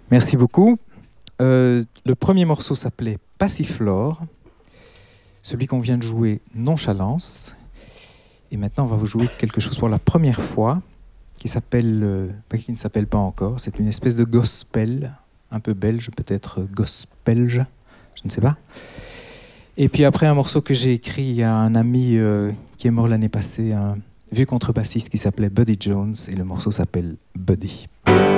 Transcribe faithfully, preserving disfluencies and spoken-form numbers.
Merci beaucoup. Euh, le premier morceau s'appelait Passiflore. Celui qu'on vient de jouer, Nonchalance. Et maintenant, on va vous jouer quelque chose pour la première fois, qui s'appelle, euh, qui ne s'appelle pas encore. C'est une espèce de gospel, un peu belge, peut-être gospelge, je ne sais pas. Et puis après, un morceau que j'ai écrit à un ami euh, qui est mort l'année passée, un vieux contrebassiste qui s'appelait Buddy Jones, et le morceau s'appelle Buddy.